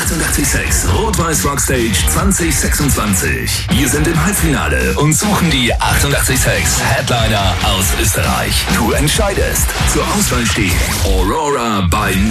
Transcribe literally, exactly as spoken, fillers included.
achtundachtzig Komma sechs Rot-Weiß Rockstage zwanzig sechsundzwanzig. Wir sind im Halbfinale und suchen die achtundachtzig Komma sechs Headliner aus Österreich. Du entscheidest. Zur Auswahl stehen Aurora bei